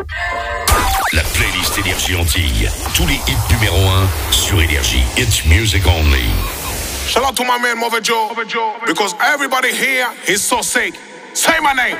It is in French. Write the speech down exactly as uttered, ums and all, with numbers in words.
La playlist Énergie Antilles. Tous les hits numéro un sur Énergie. It's music only. Shout out to my man Mother Joe, because everybody here is so sick. Say my name.